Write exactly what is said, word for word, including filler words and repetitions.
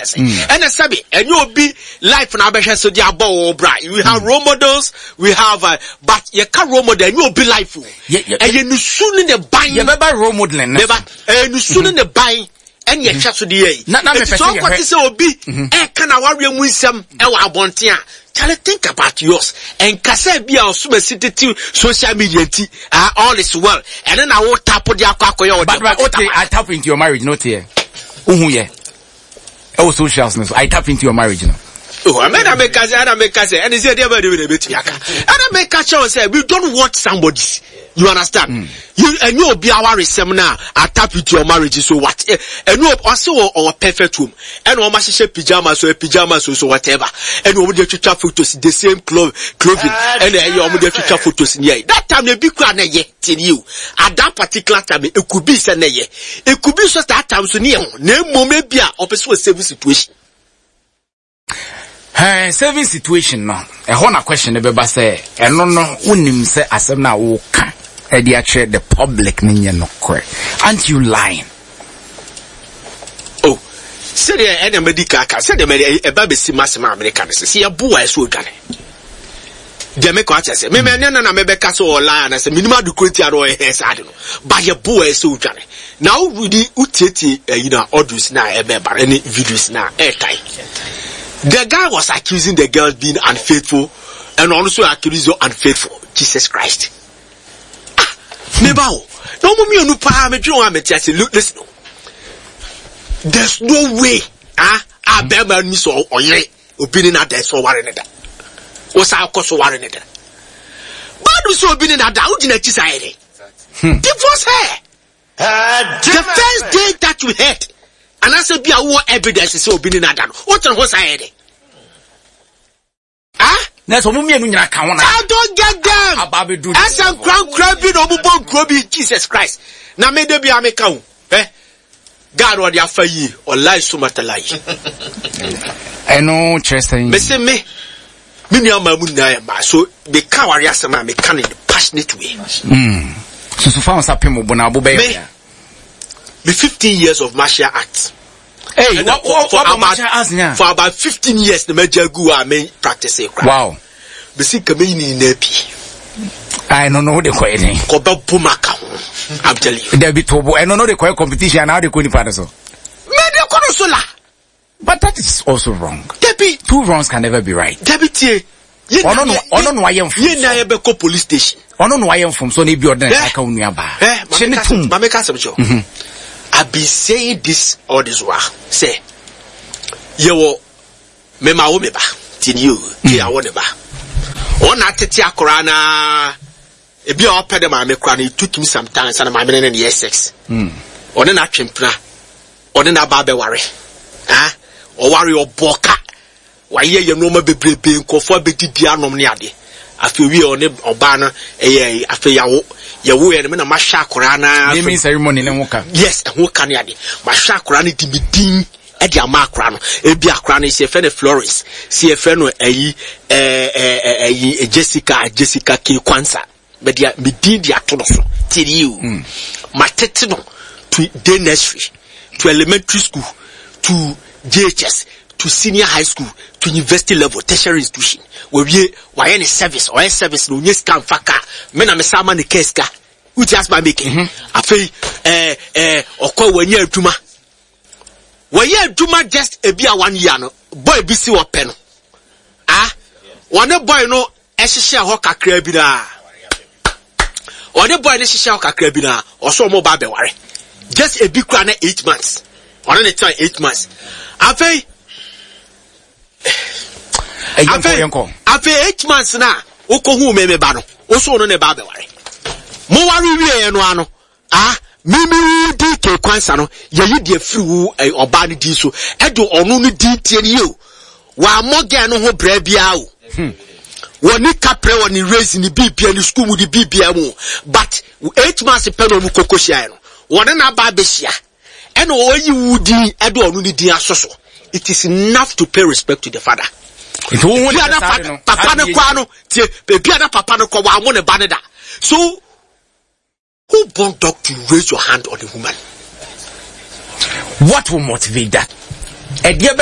say. And a sabi, and you'll be life na be so dia bo bra. We have role models, we have uh, but you can't role model, and you'll be life. And you soon in the buying. You never role modeling. Never. And you soon in the buying. And you chat to the A. Not so what is so be. Eh, can I worry with some? Eh, I want ya. Tell it, think about yours. And Kase be our super city social media. Ah, all is well. And then I will tap on the aqua. But I tap into your marriage, not here. Oh, yeah. Oh, socialness. I tap into your marriage now. Oh, I made a make us, I make us, and he said, never do it a bit. And I make us say, we don't want somebody. You understand? Mm. You and you'll be our seminar. I tap into your marriage. So what? And you also or perfect room. And we must share pajamas or pajamas or so whatever. And we will get to photos the same clothes, clothing. And then you will get to photos in here. That time they be crying yet in you. At that particular time, it could be send ye. It could be just that time so near. Name moment be a opposite saving situation. Eh, saving situation no. E ho na question be say, e no no unim say asem na wo ka. E dey share the public nye no kore. Aren't you lying? Oh, say the any medical ka, say the e ba be si masema American say ya buwa e so dwane. Dey make what say. Me me na na me be ka so lie na say minimum decorative aro e sad no. Ba ye buwa e so dwane. Now we di utieti you know audios na e be bare any videos na e kai. The guy was accusing the girl being unfaithful and also accusing you unfaithful. Jesus Christ. Ah, Nebao. No more no pa me try me say look listen. There's no way. Ah, I bear man me so oye. Opinion na there so worry neda. O sa ko so worry neda. Bad so opinion na da ujina chisai. Divorce her. The first day that you had. And I said, be a war evidence so be in Adam. What was I adding? Ah? That's what me and I don't get them. As I'm crown crabbing or bone crabby, Jesus Christ. Now may there be a make count. Eh? God or the affair or lie so much a lie. I know, Chester. Mister me. Many of my moon, so the coward as a man may come in a passionate way. Hmm. So, so far as I pay more bonabo baby. The fifteen years of martial arts. Hey, what, what, for, what about, arts, for about fifteen years, the major guru are main practicing. Wow. The sick community in Nepi. I don't know the question. Koba Pumaka. I'm telling you. There be trouble. I don't know the quiet competition and how they couldn't pass so. But that is also wrong. Debbie. Two wrongs can never be right. Debbie, I don't know. I don't know why I'm from. You never go police station. I don't know why I'm from. So maybe you're there. I can't know about. Eh, Mama Castle. I've been saying this all this while. Say, you mema wo meba tin you kia wo neba. Ona tete akora na ebi a opede ma me kora na it took him some time and my men in the Essex. Mm. One na twempna. One na ba be ware. Ah, o ware oboka. Wa ye ye no ma bebrebe nkofo abedi anom ne ade. Afi wi one oba na eh afi yawo yawo ye me na ma hwa akora na naming ceremony ne nwoka. Yes, nwoka ne ade. Ma hwa akora ne di medin e di ama akora no. E bi akora no se fe ne Florence, se fe no ayi eh eh ayi Jessica Jessica K Kwanza. Me di medin di atono so. Tell you. Ma tete no to day nursery, to elementary school, to J H S, to senior high school, to university level, tertiary institution. Where we why any service or any service no yes can faka. Me na me sama ne keska. Who just by making? Afi eh eh okwa wenye aduma. Wenye aduma just a bia one year no. Boy bi si wo pe no. Ah, one boy no ehihye ho kakra bi na. One boy ne hihye ho kakra bi na. Oso mo ba be ware. Just a big crown eight months. On the time eight months. Afi Afi eight months na oko hu me me ba no. Oso no ne ba be ware. Mo ware wie no ano. Ah, mimi di ke kwansa no. Ye yi de free wu oba ne di so. E do onu no di tie ni o. Wa moge no ho bra bia o. Hmm. Woni kapre woni raise ni bibia ni school mu di bibia mu. But eight months pe no mu kokosia no. Wona na ba behia. And oyi wudi e do onu ni di asoso. It is enough to pay respect to the father. It won't no. Papa no kwa no tie bibia na papa no kwa wa mo ne ba ne da. So who born dog to raise your hand on the woman? What will motivate that? A dear